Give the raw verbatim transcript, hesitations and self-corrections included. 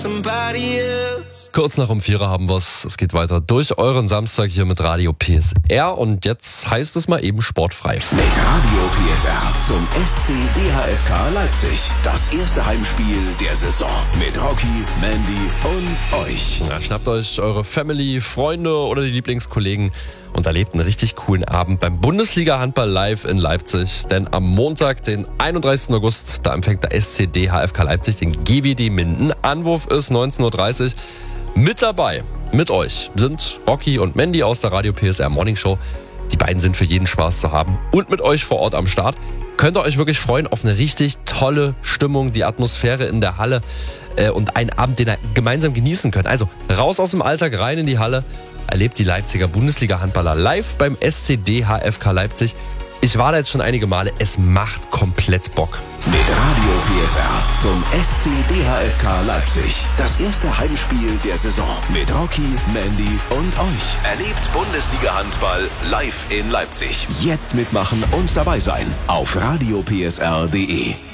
Kurz nach um vier haben wir's. Es geht weiter durch euren Samstag hier mit Radio P S R. Und jetzt heißt es mal eben sportfrei. Mit Radio P S R zum S C D H F K Leipzig. Das erste Heimspiel der Saison. Mit Rocky, Mandy und euch. Ja, schnappt euch eure Family, Freunde oder die Lieblingskollegen und erlebt einen richtig coolen Abend beim Bundesliga-Handball live in Leipzig. Denn am Montag, den einunddreißigsten August, da empfängt der S C D H F K Leipzig den G W D Minden. Anwurf ist neunzehn Uhr dreißig. Mit dabei, mit euch, sind Rocky und Mandy aus der Radio P S R Morning Show. Die beiden sind für jeden Spaß zu haben. Und mit euch vor Ort am Start könnt ihr euch wirklich freuen auf eine richtig tolle Stimmung, die Atmosphäre in der Halle äh, und einen Abend, den ihr gemeinsam genießen könnt. Also raus aus dem Alltag, rein in die Halle. Erlebt die Leipziger Bundesliga-Handballer live beim S C D H F K Leipzig. Ich war da jetzt schon einige Male. Es macht komplett Bock. Mit Radio P S R zum S C D H F K Leipzig. Das erste Heimspiel der Saison. Mit Rocky, Mandy und euch. Erlebt Bundesliga-Handball live in Leipzig. Jetzt mitmachen und dabei sein. Auf radio p s r punkt d e.